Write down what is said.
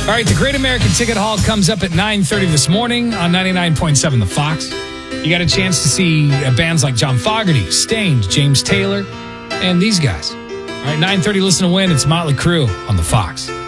All right, the Great American Ticket Hall comes up at 9:30 this morning on 99.7 The Fox. You got a chance to see bands like John Fogerty, Stained, James Taylor, and these guys. All right, 9:30, listen to win. It's Motley Crue on The Fox.